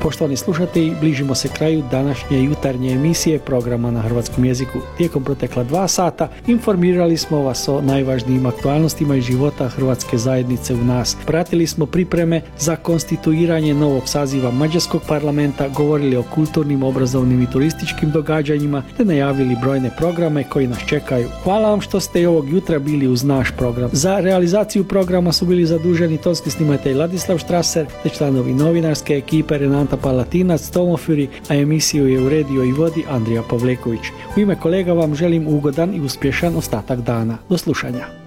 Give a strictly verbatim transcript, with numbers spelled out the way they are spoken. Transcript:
Poštovani slušatelji, bližimo se kraju današnje jutarnje emisije programa na hrvatskom jeziku. Tijekom protekla dva sata informirali smo vas o najvažnijim aktualnostima iz života hrvatske zajednice u nas. Pratili smo pripreme za konstituiranje novog saziva mađarskog parlamenta, govorili o kulturnim, obrazovnim i turističkim događanjima te najavili brojne programe koji nas čekaju. Hvala vam što ste i ovog jutra bili uz naš program. Za realizaciju programa su bili zaduženi tonski snimatelj Ladislav Štraser te članovi novinarske ekipe Renata Palatinac, Tomo Fury, a emisiju je uredio i vodi Andrija Pavleković. U ime kolega vam želim ugodan i uspješan ostatak dana. Do slušanja.